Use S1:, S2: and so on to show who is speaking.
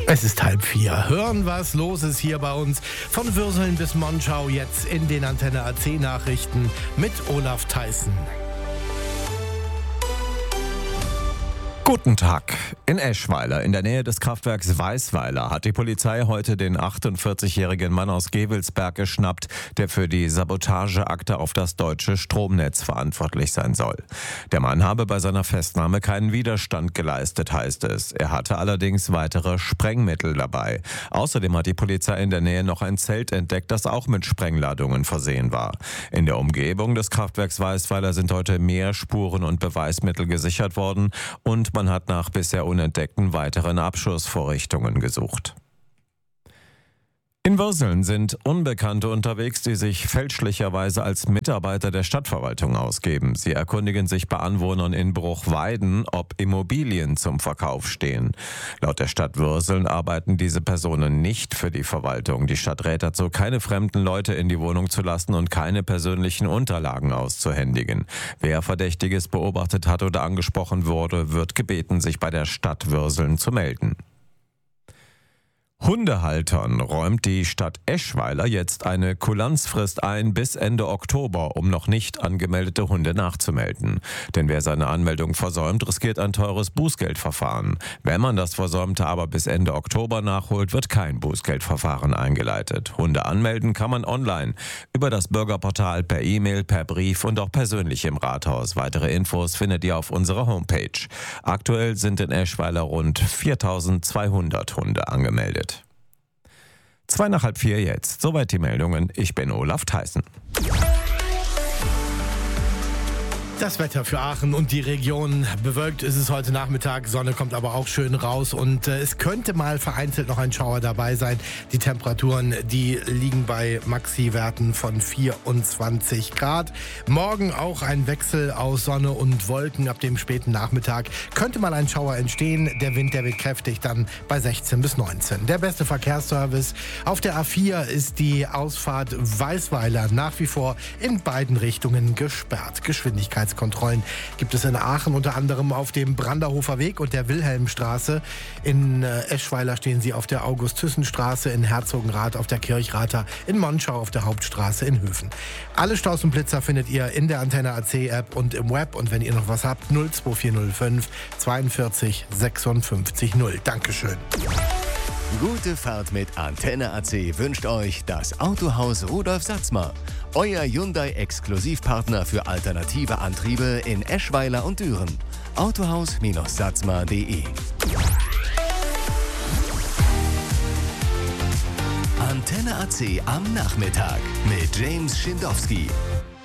S1: Es ist 3:30. Hören, was los ist hier bei uns. Von Würseln bis Monschau jetzt in den Antenne AC Nachrichten mit Olaf Theissen.
S2: Guten Tag. In Eschweiler, in der Nähe des Kraftwerks Weisweiler, hat die Polizei heute den 48-jährigen Mann aus Gevelsberg geschnappt, der für die Sabotageakte auf das deutsche Stromnetz verantwortlich sein soll. Der Mann habe bei seiner Festnahme keinen Widerstand geleistet, heißt es. Er hatte allerdings weitere Sprengmittel dabei. Außerdem hat die Polizei in der Nähe noch ein Zelt entdeckt, das auch mit Sprengladungen versehen war. In der Umgebung des Kraftwerks Weisweiler sind heute mehr Spuren und Beweismittel gesichert worden und man hat nach bisher unentdeckten weiteren Abschussvorrichtungen gesucht. In Würseln sind Unbekannte unterwegs, die sich fälschlicherweise als Mitarbeiter der Stadtverwaltung ausgeben. Sie erkundigen sich bei Anwohnern in Bruchweiden, ob Immobilien zum Verkauf stehen. Laut der Stadt Würseln arbeiten diese Personen nicht für die Verwaltung. Die Stadt rät dazu, keine fremden Leute in die Wohnung zu lassen und keine persönlichen Unterlagen auszuhändigen. Wer Verdächtiges beobachtet hat oder angesprochen wurde, wird gebeten, sich bei der Stadt Würseln zu melden. Hundehaltern räumt die Stadt Eschweiler jetzt eine Kulanzfrist ein bis Ende Oktober, um noch nicht angemeldete Hunde nachzumelden. Denn wer seine Anmeldung versäumt, riskiert ein teures Bußgeldverfahren. Wenn man das Versäumte aber bis Ende Oktober nachholt, wird kein Bußgeldverfahren eingeleitet. Hunde anmelden kann man online, über das Bürgerportal, per E-Mail, per Brief und auch persönlich im Rathaus. Weitere Infos findet ihr auf unserer Homepage. Aktuell sind in Eschweiler rund 4.200 Hunde angemeldet. 3:03 jetzt. Soweit die Meldungen. Ich bin Olaf Theissen.
S1: Das Wetter für Aachen und die Region. Bewölkt ist es heute Nachmittag, Sonne kommt aber auch schön raus und es könnte mal vereinzelt noch ein Schauer dabei sein. Die Temperaturen, die liegen bei Maxi-Werten von 24 Grad. Morgen auch ein Wechsel aus Sonne und Wolken ab dem späten Nachmittag. Könnte mal ein Schauer entstehen. Der Wind, der wird kräftig dann bei 16 bis 19. Der beste Verkehrsservice. Auf der A4 ist die Ausfahrt Weisweiler nach wie vor in beiden Richtungen gesperrt. Geschwindigkeitskontrollen gibt es in Aachen unter anderem auf dem Branderhofer Weg und der Wilhelmstraße. In Eschweiler stehen sie auf der August-Thyssen-Straße, in Herzogenrath auf der Kirchrather, in Monschau auf der Hauptstraße in Höfen. Alle Staus und Blitzer findet ihr in der Antenne AC App und im Web. Und wenn ihr noch was habt, 02405 42 56 0. Dankeschön.
S3: Gute Fahrt mit Antenne AC wünscht euch das Autohaus Rudolf Satzmer. Euer Hyundai-Exklusivpartner für alternative Antriebe in Eschweiler und Düren. Autohaus-satzmer.de. Antenne AC am Nachmittag mit James Schindowski.